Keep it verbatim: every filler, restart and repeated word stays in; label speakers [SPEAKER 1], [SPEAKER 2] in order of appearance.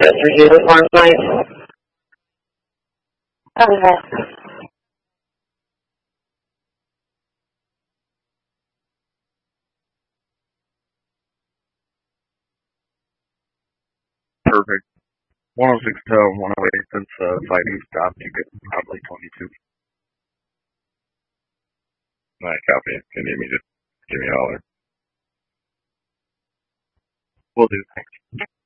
[SPEAKER 1] Winchester Uniform Flight. Okay.
[SPEAKER 2] Perfect. one oh six to one oh eight, since uh, fighting stopped, you get probably twenty-two.
[SPEAKER 3] Alright, copy. If you need me, just give me a holler.
[SPEAKER 2] Will do. Thanks.